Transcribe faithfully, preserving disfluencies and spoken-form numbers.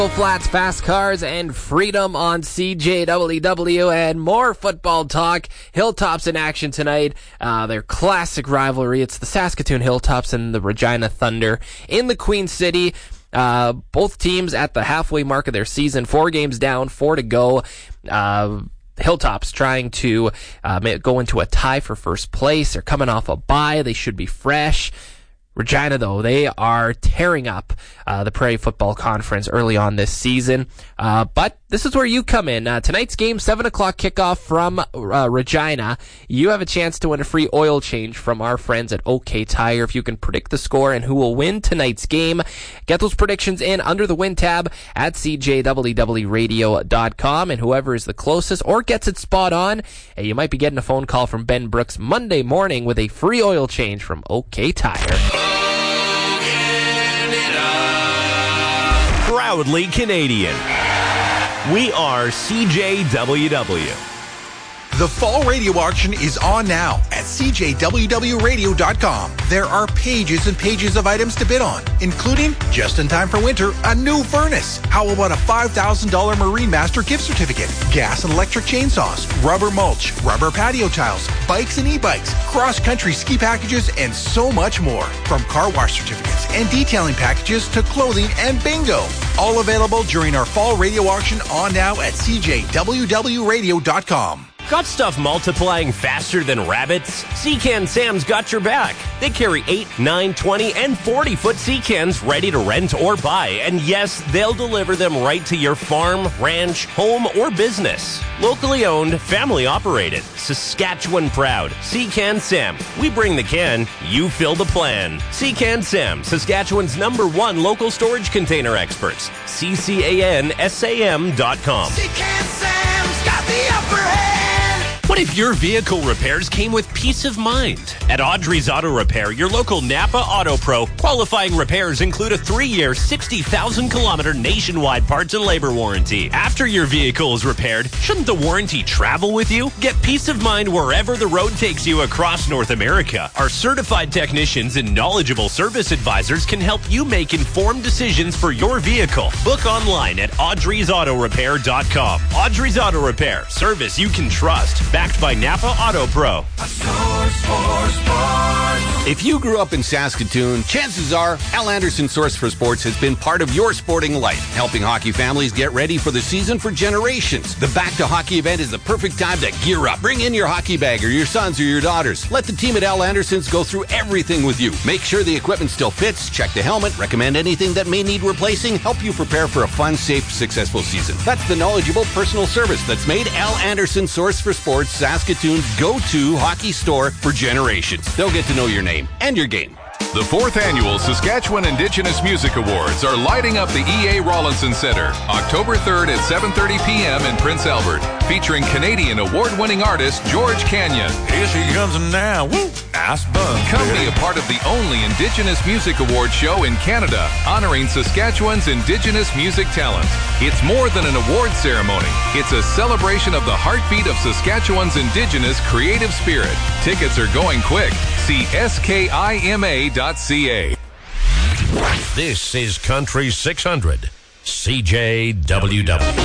Flats, fast cars, and freedom on C J W W, and more football talk. Hilltops in action tonight. Uh, their classic rivalry. It's the Saskatoon Hilltops and the Regina Thunder in the Queen City. Uh, both teams at the halfway mark of their season. Four games down, four to go. Uh, Hilltops trying to uh, go into a tie for first place. They're coming off a bye. They should be fresh. Regina, though, they are tearing up uh, the Prairie Football Conference early on this season. Uh, but this is where you come in. Uh, tonight's game, seven o'clock kickoff from uh, Regina. You have a chance to win a free oil change from our friends at OK Tire. If you can predict the score and who will win tonight's game, get those predictions in under the win tab at c j w w radio dot com. And whoever is the closest or gets it spot on, hey, you might be getting a phone call from Ben Brooks Monday morning with a free oil change from OK Tire. Proudly Canadian. We are C J W W. The fall radio auction is on now at c j w w radio dot com. There are pages and pages of items to bid on, including, just in time for winter, a new furnace. How about a five thousand dollars Marine Master gift certificate, gas and electric chainsaws, rubber mulch, rubber patio tiles, bikes and e-bikes, cross-country ski packages, and so much more. From car wash certificates and detailing packages to clothing and bingo. All available during our fall radio auction on now at c j w w radio dot com. Got stuff multiplying faster than rabbits? Secan Sam's got your back. They carry eight, nine, twenty, and forty-foot Secans ready to rent or buy. And yes, they'll deliver them right to your farm, ranch, home, or business. Locally owned, family operated. Saskatchewan proud. Secan Sam. We bring the can, you fill the plan. Secan Sam, Saskatchewan's number one local storage container experts. C C A N S A M dot com. Secan Sam's got the upper hand. What if your vehicle repairs came with peace of mind? At Audrey's Auto Repair, your local Napa Auto Pro, qualifying repairs include a three-year, sixty thousand kilometer nationwide parts and labor warranty. After your vehicle is repaired, shouldn't the warranty travel with you? Get peace of mind wherever the road takes you across North America. Our certified technicians and knowledgeable service advisors can help you make informed decisions for your vehicle. Book online at audreys auto repair dot com. Audrey's Auto Repair, service you can trust. Backed by Napa Auto Pro. A source for sports. If you grew up in Saskatoon, chances are Al Anderson Source for Sports has been part of your sporting life, helping hockey families get ready for the season for generations. The Back to Hockey event is the perfect time to gear up. Bring in your hockey bag or your sons or your daughters. Let the team at Al Anderson's go through everything with you. Make sure the equipment still fits, check the helmet, recommend anything that may need replacing, help you prepare for a fun, safe, successful season. That's the knowledgeable personal service that's made Al Anderson Source for Sports Saskatoon's go-to hockey store for generations. They'll get to know your name and your game. The fourth annual Saskatchewan Indigenous Music Awards are lighting up the E A Rollinson Centre October third at seven thirty p.m. in Prince Albert, featuring Canadian award-winning artist George Canyon. Here she comes now. Woo! Nice bun. Come be a part of the only Indigenous Music Award show in Canada, honoring Saskatchewan's Indigenous music talent. It's more than an award ceremony. It's a celebration of the heartbeat of Saskatchewan's Indigenous creative spirit. Tickets are going quick. See S K I M A dot C A. This is Country six hundred, C J W W.